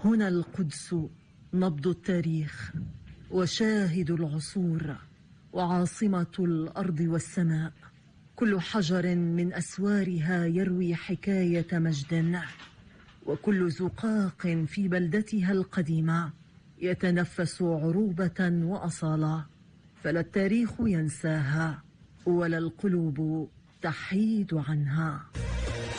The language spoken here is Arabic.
هنا القدس نبض التاريخ وشاهد العصور وعاصمة الأرض والسماء. كل حجر من أسوارها يروي حكاية مجد، وكل زقاق في بلدتها القديمة يتنفس عروبة وأصالة. فلا التاريخ ينساها ولا القلوب تحيد عنها.